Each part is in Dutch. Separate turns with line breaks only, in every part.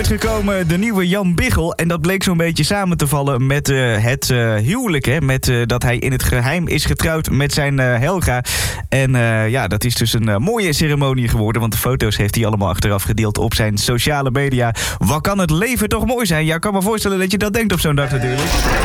Gekomen de nieuwe Jan Biggel. En dat bleek zo'n beetje samen te vallen met het huwelijk. Hè? Met dat hij in het geheim is getrouwd met zijn Helga. En dat is dus een mooie ceremonie geworden. Want de foto's heeft hij allemaal achteraf gedeeld op zijn sociale media. Wat kan het leven toch mooi zijn? Ja, ik kan me voorstellen dat je dat denkt op zo'n dag natuurlijk.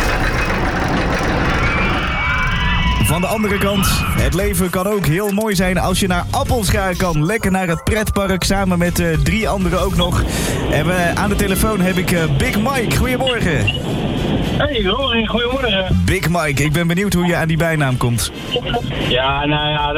Van de andere kant, het leven kan ook heel mooi zijn als je naar Appelscha kan. Lekker naar het pretpark, samen met 3 anderen ook nog. En aan de telefoon heb ik Big Mike. Goedemorgen.
Hey Rory, goedemorgen.
Big Mike, ik ben benieuwd hoe je aan die bijnaam komt.
Ja, nou ja,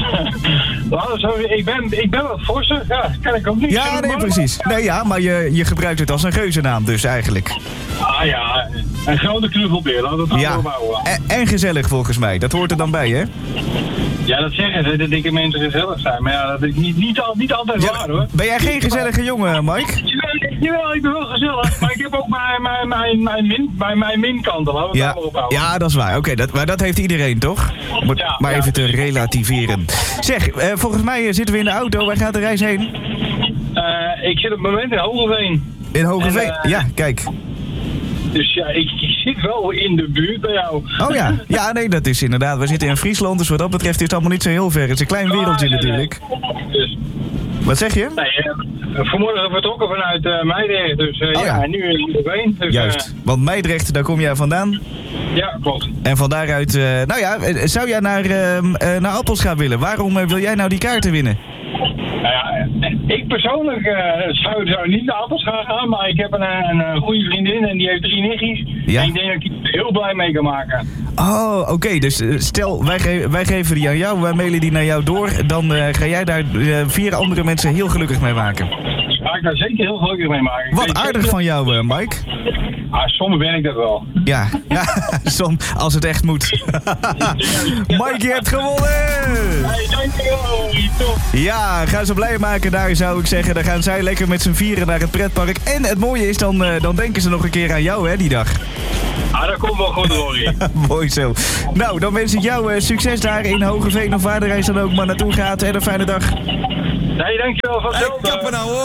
ik ben wat forser. Ja, kan ik ook niet.
Ja, nee, precies. Nee, ja, maar je gebruikt het als een geuzennaam dus eigenlijk.
Ah ja, een grote knuffelbeer, laten we het
ja.
opbouwen.
En gezellig volgens mij, dat hoort er dan bij, hè?
Ja, dat zeggen ze, dat dikke mensen gezellig zijn. Maar ja, dat is niet altijd waar, hoor.
Ben jij geen gezellige jongen, Mike?
Jawel, ik ben wel gezellig. Maar ik heb ook mijn minkanten, laten we het allemaal ophouden.
Ja, dat is waar. Oké, maar dat heeft iedereen, toch? Maar even te relativeren. Zeg, volgens mij zitten we in de auto. Waar gaat de reis heen?
Ik zit op het moment in Hogeveen.
In Hogeveen? Ja, kijk.
Dus ja, ik zit wel in de buurt bij jou.
Oh ja, ja, nee, dat is inderdaad. We zitten in Friesland, dus wat dat betreft is het allemaal niet zo heel ver. Het is een klein wereldje natuurlijk.
Dus.
Wat zeg je?
Nee, vanmorgen vertrokken vanuit Meidrecht, dus en nu in Hogeveen. Dus,
juist, want Meidrecht, daar kom jij vandaan?
Ja, klopt.
En van daaruit, zou jij naar Appelscha willen? Waarom wil jij nou die kaarten winnen?
Nou ja, ik persoonlijk zou niet naar Appelscha gaan, maar ik heb een goede vriendin en die heeft 3 nichtjes. Ja? En ik denk dat ik die heel blij mee kan maken.
Oh, oké. Dus stel, wij geven die aan jou, wij mailen die naar jou door. Dan ga jij daar 4 andere mensen heel gelukkig mee maken.
Ga ik daar zeker heel gelukkig mee maken.
Wat aardig van jou, Mike.
Soms ben ik dat wel.
Ja, soms als het echt moet. Mike, je hebt gewonnen!
Hey, dankjewel. Top.
Ja, ga ze blij maken daar, zou ik zeggen. Dan gaan zij lekker met z'n vieren naar het pretpark. En het mooie is, dan denken ze nog een keer aan jou, hè, die dag.
Ah, dat komt wel goed, Rory.
Mooi zo. Nou, dan wens ik jou succes daar in Hogeveen of waar de reis dan ook maar naartoe gaat. En een fijne dag.
Nee, dankjewel. Van hetzelfde.